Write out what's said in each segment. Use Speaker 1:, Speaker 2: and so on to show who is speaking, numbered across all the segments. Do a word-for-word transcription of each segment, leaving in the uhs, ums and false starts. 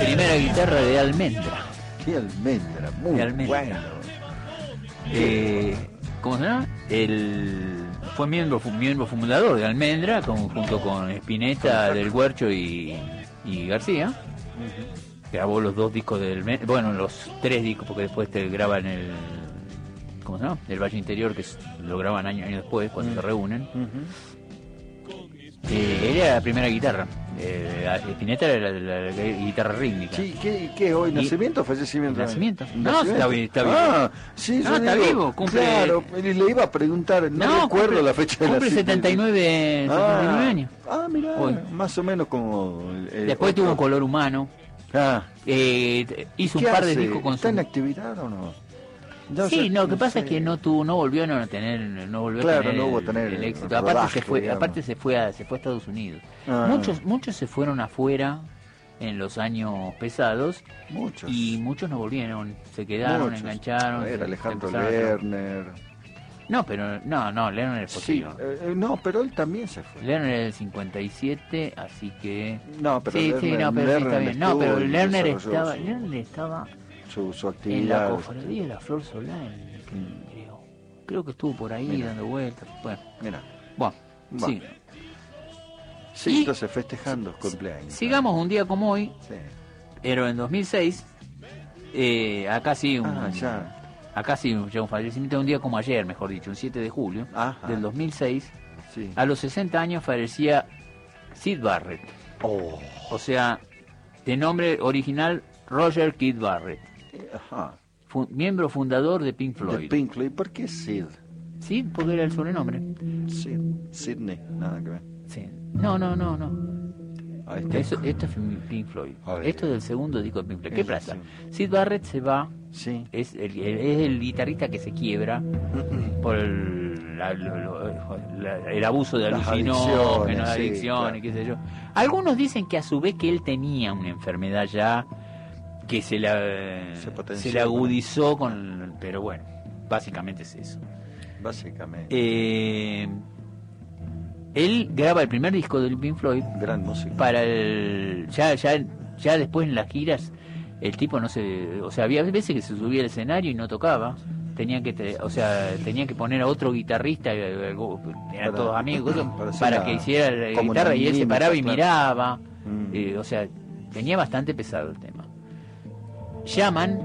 Speaker 1: primera guitarra de Almendra.
Speaker 2: Qué Almendra, muy
Speaker 1: De Almendra.
Speaker 2: bueno.
Speaker 1: Eh, ¿Cómo se llama? El, fue miembro, fu- miembro fundador de Almendra, con, junto con Spinetta, Del Guercho y, y García.
Speaker 2: Uh-huh.
Speaker 1: Grabó los dos discos del Almendra, bueno, los tres discos, porque después te graban el, ¿cómo se llama? El Valle Interior, que es- lo graban años años después, cuando
Speaker 2: Uh-huh.
Speaker 1: se reúnen.
Speaker 2: Uh-huh.
Speaker 1: Eh, él era la primera guitarra. Eh, Spinetta era la, la- la guitarra rítmica.
Speaker 2: Sí, ¿qué, qué hoy?
Speaker 1: Y-
Speaker 2: ¿Nacimiento o fallecimiento?
Speaker 1: Nacimiento. No,
Speaker 2: ¿Nacimiento?
Speaker 1: está vi- está vivo.
Speaker 2: Ah, sí,
Speaker 1: No,
Speaker 2: yo
Speaker 1: está
Speaker 2: digo,
Speaker 1: vivo, cumple-
Speaker 2: Claro, y le iba a preguntar, no, recuerdo
Speaker 1: cumple-
Speaker 2: la fecha de
Speaker 1: cumple
Speaker 2: nacimiento.
Speaker 1: setenta y nueve, setenta y nueve años.
Speaker 2: Ah, mira,
Speaker 1: Hoy.
Speaker 2: más o menos como... el
Speaker 1: Después
Speaker 2: otro.
Speaker 1: tuvo Color Humano.
Speaker 2: Ah,
Speaker 1: Eh, hizo un
Speaker 2: ¿qué
Speaker 1: par de
Speaker 2: hace?
Speaker 1: discos con
Speaker 2: ¿Está
Speaker 1: su...
Speaker 2: en actividad o no? No,
Speaker 1: Sí,
Speaker 2: yo
Speaker 1: no, lo que pasa
Speaker 2: sé.
Speaker 1: es que no tuvo, no volvió a no tener, no volvió
Speaker 2: Claro,
Speaker 1: a tener,
Speaker 2: no hubo
Speaker 1: el-
Speaker 2: tener
Speaker 1: el
Speaker 2: el
Speaker 1: éxito.
Speaker 2: rodaje,
Speaker 1: aparte se fue,
Speaker 2: digamos.
Speaker 1: aparte se fue a, se fue a Estados Unidos.
Speaker 2: Ah.
Speaker 1: Muchos, muchos se fueron afuera en los años pesados
Speaker 2: Muchos.
Speaker 1: y muchos no volvieron, se quedaron,
Speaker 2: Muchos.
Speaker 1: engancharon.
Speaker 2: A ver,
Speaker 1: se-
Speaker 2: Alejandro
Speaker 1: se empezaron a-
Speaker 2: Lerner.
Speaker 1: No, pero no, no, Lerner es
Speaker 2: Sí,
Speaker 1: positivo.
Speaker 2: eh, no, pero él también se fue.
Speaker 1: Lerner es del cincuenta y siete, así que...
Speaker 2: No, pero
Speaker 1: sí,
Speaker 2: Lerner,
Speaker 1: sí, no, pero sí está
Speaker 2: Lerner
Speaker 1: bien. No,
Speaker 2: estuvo
Speaker 1: pero
Speaker 2: y
Speaker 1: Lerner
Speaker 2: desarrolló
Speaker 1: estaba,
Speaker 2: su-
Speaker 1: Lerner estaba
Speaker 2: su, su
Speaker 1: en la
Speaker 2: actividad.
Speaker 1: cofradía de la Flor Solar, creo. Creo que estuvo por ahí
Speaker 2: Mira.
Speaker 1: dando vueltas. Bueno,
Speaker 2: Mira,
Speaker 1: bueno,
Speaker 2: Va.
Speaker 1: sí.
Speaker 2: sí,
Speaker 1: Y-
Speaker 2: entonces festejando cumpleaños.
Speaker 1: Sigamos un día como hoy,
Speaker 2: Sí.
Speaker 1: pero en dos mil seis, eh, acá sí un,
Speaker 2: Ah, ya.
Speaker 1: acá sí ya un fallecimiento, un día como ayer, mejor dicho, un siete de julio
Speaker 2: Ajá.
Speaker 1: del dos mil seis,
Speaker 2: Sí.
Speaker 1: a los sesenta años fallecía Syd Barrett,
Speaker 2: Oh.
Speaker 1: o sea, de nombre original Roger Kid Barrett,
Speaker 2: Ajá.
Speaker 1: fu- miembro fundador de Pink
Speaker 2: De
Speaker 1: Floyd.
Speaker 2: Pink Floyd. ¿Por qué Sid?
Speaker 1: Sí, porque era el sobrenombre.
Speaker 2: Sid. Sidney. Nada que ver.
Speaker 1: Sí. No, no, no, no.
Speaker 2: Ahí está.
Speaker 1: Eso, esto es Pink Floyd.
Speaker 2: A ver.
Speaker 1: Esto es del segundo disco de Pink Floyd. ¿Qué
Speaker 2: Es
Speaker 1: pasa?
Speaker 2: el
Speaker 1: Syd Barrett se va,
Speaker 2: Sí.
Speaker 1: es el, el- es el guitarrista que se quiebra por el, la- lo- lo- la- el abuso de
Speaker 2: Las
Speaker 1: alucinógenos,
Speaker 2: adicciones, sí,
Speaker 1: adicciones,
Speaker 2: claro.
Speaker 1: qué sé yo. Algunos dicen que a su vez que él tenía una enfermedad ya que se la,
Speaker 2: Se potenció,
Speaker 1: se le agudizó con... Pero bueno, básicamente es eso.
Speaker 2: Básicamente.
Speaker 1: Eh, él graba el primer disco del Pink Floyd
Speaker 2: Gran música.
Speaker 1: para el ya ya ya después en las giras el tipo no se, o sea, había veces que se subía al escenario y no tocaba, tenían que te- o sea tenían que poner a otro guitarrista, eh, algo- eran
Speaker 2: Para-
Speaker 1: todos amigos
Speaker 2: para hacer
Speaker 1: para
Speaker 2: la-
Speaker 1: que hiciera la
Speaker 2: como
Speaker 1: guitarra
Speaker 2: una
Speaker 1: y él se
Speaker 2: mímica,
Speaker 1: paraba y
Speaker 2: claro.
Speaker 1: miraba,
Speaker 2: Mm.
Speaker 1: eh, o sea, tenía bastante pesado el tema. Llaman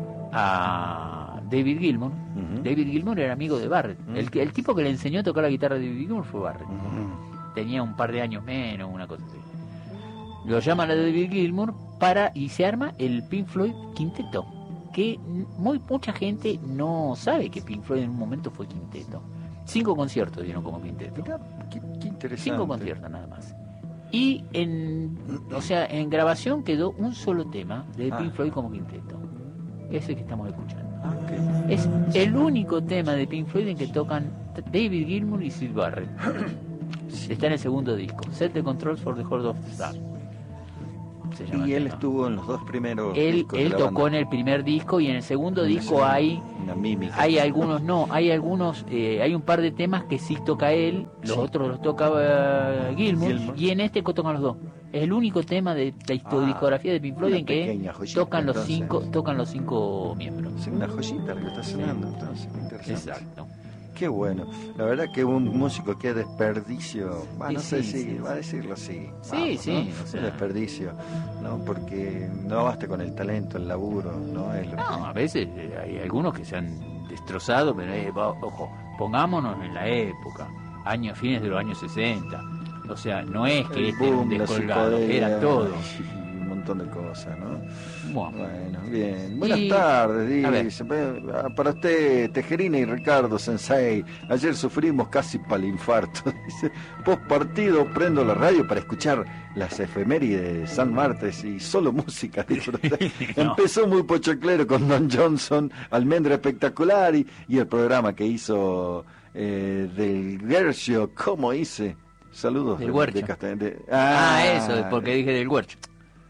Speaker 1: a David Gilmour.
Speaker 2: Ujú.
Speaker 1: David Gilmour era amigo de Barrett.
Speaker 2: Mm.
Speaker 1: El, que- el tipo que le enseñó a tocar la guitarra de David Gilmour fue Barrett.
Speaker 2: Ujú.
Speaker 1: Tenía un par de años menos, una cosa así. Lo llaman a David Gilmour para y se arma el Pink Floyd Quinteto, que muy mucha gente no sabe que Pink Floyd en un momento fue quinteto. Cinco conciertos dieron como quinteto.
Speaker 2: Mirá, qué, qué interesante.
Speaker 1: Cinco conciertos nada más. Y en, o sea, en grabación quedó un solo tema de Pink
Speaker 2: Ah.
Speaker 1: Floyd como quinteto. Ese que estamos escuchando.
Speaker 2: Ah, ok.
Speaker 1: Es el único tema de Pink Floyd en que tocan David Gilmour y Syd Barrett. Está en el segundo disco, Set the Controls for the Horde of the Stars. Se llama
Speaker 2: Y
Speaker 1: el
Speaker 2: él
Speaker 1: tema.
Speaker 2: estuvo en los dos primeros
Speaker 1: Él,
Speaker 2: discos de
Speaker 1: él
Speaker 2: la
Speaker 1: tocó
Speaker 2: banda.
Speaker 1: en el primer disco y en el segundo
Speaker 2: En el
Speaker 1: disco
Speaker 2: segundo,
Speaker 1: hay
Speaker 2: una mímica.
Speaker 1: hay algunos no, hay algunos eh, hay un par de temas que sí toca él, los
Speaker 2: Sí.
Speaker 1: otros los toca eh, Gilmour,
Speaker 2: Gilmour.
Speaker 1: y en este tocan los dos. Es el único tema de la histo-
Speaker 2: Ah,
Speaker 1: discografía de Pink Floyd
Speaker 2: una
Speaker 1: en que
Speaker 2: pequeña joyita,
Speaker 1: tocan los
Speaker 2: entonces.
Speaker 1: cinco tocan los cinco miembros.
Speaker 2: Es una joyita la que está sonando, entonces, qué interesante.
Speaker 1: Exacto.
Speaker 2: Qué bueno. La verdad que un músico que desperdicio, bah,
Speaker 1: Y
Speaker 2: no sé
Speaker 1: sí,
Speaker 2: si
Speaker 1: sí,
Speaker 2: va a decirlo así.
Speaker 1: Sí,
Speaker 2: vamos,
Speaker 1: sí,
Speaker 2: ¿no?
Speaker 1: o sea.
Speaker 2: Un desperdicio, ¿no? Porque no basta con el talento, el laburo, ¿no? El-
Speaker 1: No, a veces eh, hay algunos que se han destrozado, pero eh, va- ojo, pongámonos en la época, años fines de los años sesenta. O sea, no es que
Speaker 2: el
Speaker 1: este era un
Speaker 2: boom, la
Speaker 1: descolgado,
Speaker 2: psicodelia,
Speaker 1: era todo.
Speaker 2: y un montón de cosas, ¿no?
Speaker 1: Bueno,
Speaker 2: Bueno, bien. Buenas
Speaker 1: Y-
Speaker 2: tardes,
Speaker 1: a ver.
Speaker 2: dice. Para usted, Tejerina y Ricardo Sensei. Ayer sufrimos casi para el infarto. Dice, post partido prendo la radio para escuchar las efemérides de San Martes y solo música disfrutar.
Speaker 1: No.
Speaker 2: Empezó muy pochoclero con Don Johnson, Almendra espectacular y, y el programa que hizo eh, del Gershio, ¿cómo hice? Saludos
Speaker 1: Del
Speaker 2: de-
Speaker 1: Huercho.
Speaker 2: de Castellán- de-
Speaker 1: ah, eso, porque dije del Huercho.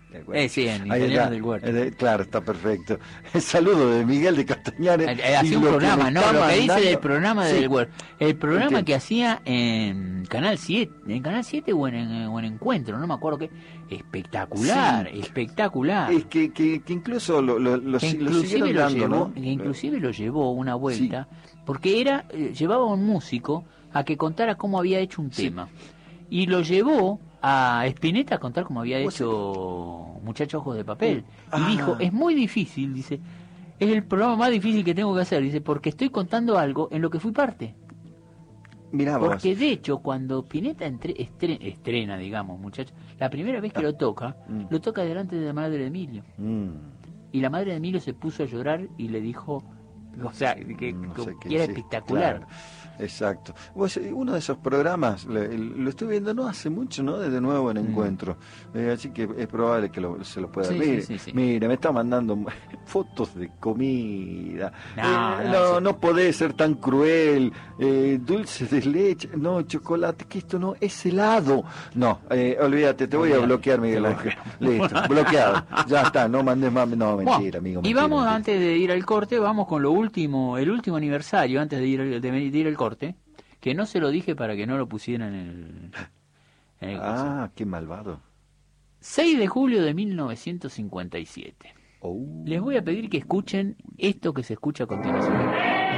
Speaker 1: Eh, sí, en
Speaker 2: Ahí
Speaker 1: Italianos
Speaker 2: está.
Speaker 1: del Huerto.
Speaker 2: Eh, claro, está perfecto. El saludo de Miguel de Castañares.
Speaker 1: Eh, eh, Hacía
Speaker 2: y
Speaker 1: un
Speaker 2: lo que
Speaker 1: programa,
Speaker 2: me
Speaker 1: ¿no?
Speaker 2: está
Speaker 1: Lo que dice
Speaker 2: mandando-
Speaker 1: del programa
Speaker 2: Sí.
Speaker 1: del Huerto. El programa
Speaker 2: Entiendo.
Speaker 1: que hacía en Canal siete, en Canal siete o en, en- o en Encuentro, no me acuerdo qué. Espectacular,
Speaker 2: Sí.
Speaker 1: espectacular.
Speaker 2: Es que, que, que incluso lo, lo, lo,
Speaker 1: Que
Speaker 2: si- lo
Speaker 1: inclusive
Speaker 2: siguieron
Speaker 1: lo
Speaker 2: dando,
Speaker 1: llevó,
Speaker 2: ¿no?
Speaker 1: que inclusive lo llevó una vuelta, porque era eh, llevaba a un músico a que contara cómo había hecho un
Speaker 2: Sí.
Speaker 1: tema. Y lo llevó a Spinetta a contar cómo había
Speaker 2: ¿Vos
Speaker 1: hecho Muchachos Ojos de Papel.
Speaker 2: Ah.
Speaker 1: Y dijo, es muy difícil, dice, es el programa más difícil que tengo que hacer, dice, porque estoy contando algo en lo que fui parte.
Speaker 2: Mirá vos.
Speaker 1: Porque de hecho, cuando Spinetta entre- estre- estrena, digamos, muchachos, la primera vez que lo toca,
Speaker 2: Mm.
Speaker 1: lo toca delante de la madre de Emilio.
Speaker 2: Mm.
Speaker 1: Y la madre de Emilio se puso a llorar y le dijo, o sea, que,
Speaker 2: No
Speaker 1: que
Speaker 2: sé qué
Speaker 1: era
Speaker 2: decir.
Speaker 1: espectacular.
Speaker 2: Claro, exacto. Vos, eh, uno de esos programas le- lo estoy viendo no hace mucho, ¿no? De nuevo en
Speaker 1: Mm.
Speaker 2: Encuentro. Eh, así que es probable que lo- se lo pueda
Speaker 1: Sí,
Speaker 2: ver.
Speaker 1: sí, sí, sí.
Speaker 2: Mira, me está mandando fotos de comida.
Speaker 1: No,
Speaker 2: Eh,
Speaker 1: no,
Speaker 2: no,
Speaker 1: sí.
Speaker 2: no podés ser tan cruel. Eh, dulce de leche, no, chocolate, que esto no es helado. No, eh, olvídate, te voy a
Speaker 1: Olvídate,
Speaker 2: bloquear, Miguel
Speaker 1: te
Speaker 2: Ángel.
Speaker 1: bloqueo.
Speaker 2: Listo, bloqueado. Ya está, no mandes más. No, mentira,
Speaker 1: Bueno,
Speaker 2: amigo.
Speaker 1: y
Speaker 2: mentira,
Speaker 1: vamos,
Speaker 2: mentira.
Speaker 1: antes de ir al corte, vamos con lo último, el último aniversario, antes de ir, al- de, de ir al corte, que no se lo dije para que no lo pusieran en el... en el coso.
Speaker 2: Ah, qué malvado.
Speaker 1: seis de julio de mil novecientos cincuenta y siete.
Speaker 2: Oh.
Speaker 1: Les voy a pedir que escuchen esto que se escucha a continuación.